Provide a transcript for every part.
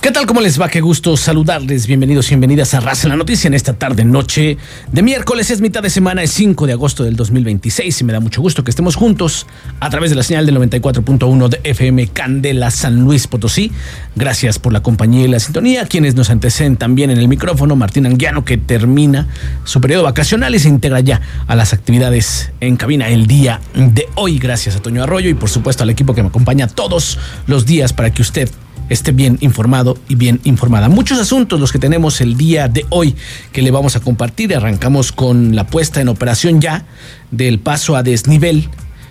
¿Qué tal? ¿Cómo les va? Qué gusto saludarles. Bienvenidos y bienvenidas a Raza en la Noticia en esta noche de miércoles. Es mitad de semana, es 5 de agosto del 2026 y me da mucho gusto que estemos juntos a través de la señal del 94.1 de FM Candela San Luis Potosí. Gracias por la compañía y la sintonía. Quienes nos anteceden también en el micrófono, Martín Anguiano, que termina su periodo vacacional y se integra ya a las actividades en cabina el día de hoy. Gracias a Toño Arroyo y por supuesto al equipo que me acompaña todos los días para que usted esté bien informado y bien informada. Muchos asuntos los que tenemos el día de hoy que le vamos a compartir. Arrancamos con la puesta en operación ya del paso a desnivel,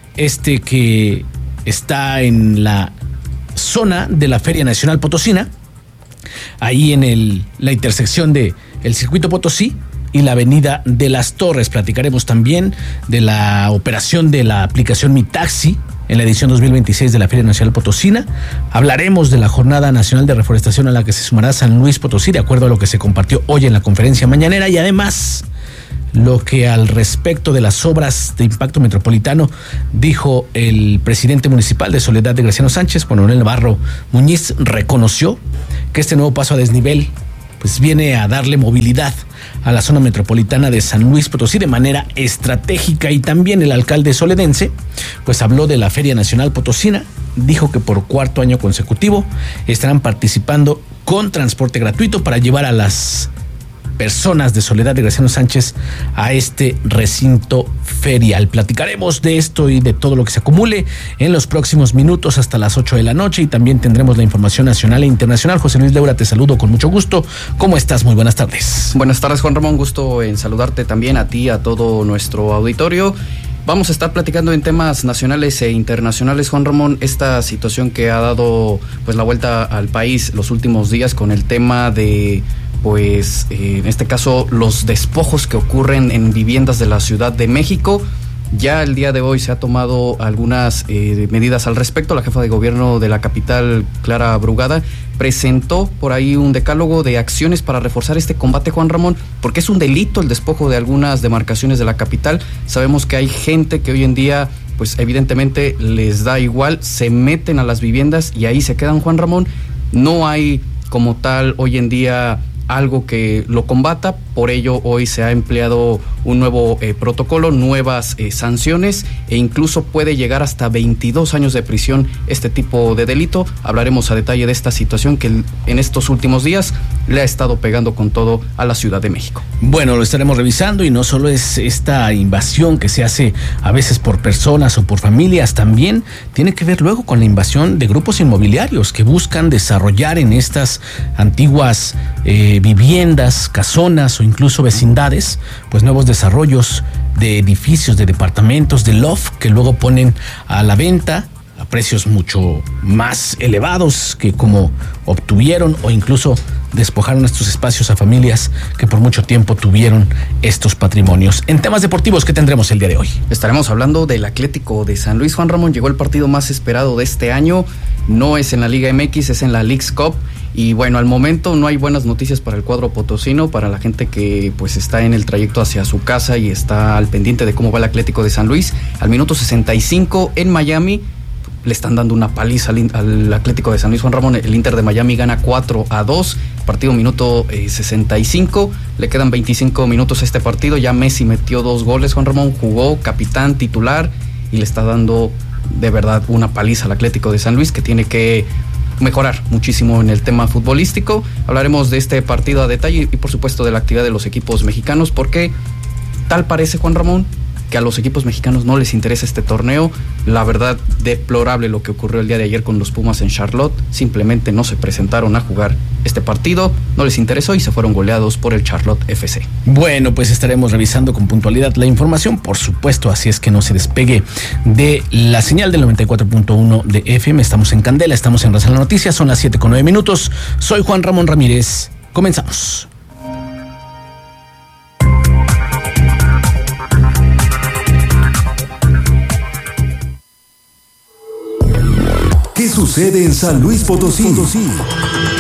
que está en la zona de la Feria Nacional Potosina, ahí en la intersección de el Circuito Potosí y la Avenida de las Torres. Platicaremos también de la operación de la aplicación Mi Taxi en la edición 2026 de la Feria Nacional Potosina. Hablaremos de la Jornada Nacional de Reforestación a la que se sumará San Luis Potosí, de acuerdo a lo que se compartió hoy en la conferencia mañanera, y además lo que al respecto de las obras de impacto metropolitano dijo el presidente municipal de Soledad de Graciano Sánchez, Juan Manuel Navarro Muñiz. Reconoció que este nuevo paso a desnivel pues viene a darle movilidad a la zona metropolitana de San Luis Potosí de manera estratégica, y también el alcalde soledense pues habló de la Feria Nacional Potosina. Dijo que por cuarto año consecutivo estarán participando con transporte gratuito para llevar a las personas de Soledad de Graciano Sánchez a este recinto ferial. Platicaremos de esto y de todo lo que se acumule en los próximos minutos hasta las 8 de la noche, y también tendremos la información nacional e internacional. José Luis Leura, te saludo con mucho gusto. ¿Cómo estás? Muy buenas tardes. Buenas tardes, Juan Ramón. Gusto en saludarte también a ti, a todo nuestro auditorio. Vamos a estar platicando en temas nacionales e internacionales, Juan Ramón, esta situación que ha dado pues la vuelta al país los últimos días con el tema de en este caso los despojos que ocurren en viviendas de la Ciudad de México. Ya el día de hoy se ha tomado algunas medidas al respecto. La jefa de gobierno de la capital, Clara Brugada, presentó por ahí un decálogo de acciones para reforzar este combate, Juan Ramón, porque es un delito el despojo de algunas demarcaciones de la capital. Sabemos que hay gente que hoy en día pues evidentemente les da igual, se meten a las viviendas y ahí se quedan, Juan Ramón. No hay como tal hoy en día algo que lo combata. Por ello hoy se ha empleado un nuevo protocolo, nuevas sanciones, e incluso puede llegar hasta 22 años de prisión este tipo de delito. Hablaremos a detalle de esta situación que en estos últimos días le ha estado pegando con todo a la Ciudad de México. Bueno, lo estaremos revisando, y no solo es esta invasión que se hace a veces por personas o por familias, también tiene que ver luego con la invasión de grupos inmobiliarios que buscan desarrollar en estas antiguas viviendas, casonas o incluso vecindades, pues nuevos desarrollos de edificios, de departamentos, de loft, que luego ponen a la venta a precios mucho más elevados que como obtuvieron, o incluso despojaron estos espacios a familias que por mucho tiempo tuvieron estos patrimonios. En temas deportivos, ¿qué tendremos el día de hoy? Estaremos hablando del Atlético de San Luis, Juan Ramón. Llegó el partido más esperado de este año. No es en la Liga MX, es en la Leagues Cup. Y bueno, al momento no hay buenas noticias para el cuadro potosino, para la gente que pues está en el trayecto hacia su casa y está al pendiente de cómo va el Atlético de San Luis. Al minuto 65 en Miami le están dando una paliza al Atlético de San Luis, Juan Ramón. El Inter de Miami gana 4-2, partido minuto 65, le quedan 25 minutos a este partido. Ya Messi metió 2 goles, Juan Ramón, jugó capitán titular y le está dando de verdad una paliza al Atlético de San Luis, que tiene que mejorar muchísimo en el tema futbolístico. Hablaremos de este partido a detalle y por supuesto de la actividad de los equipos mexicanos, porque tal parece, Juan Ramón, que a los equipos mexicanos no les interesa este torneo. La verdad, deplorable lo que ocurrió el día de ayer con los Pumas en Charlotte. Simplemente no se presentaron a jugar este partido, no les interesó y se fueron goleados por el Charlotte FC. Bueno, pues estaremos revisando con puntualidad la información, por supuesto, así es que no se despegue de la señal del 94.1 de FM. Estamos en Candela, estamos en Raza en la Noticia, son las 7:09. Soy Juan Ramón Ramírez. Comenzamos. ¿Qué sucede en San Luis Potosí?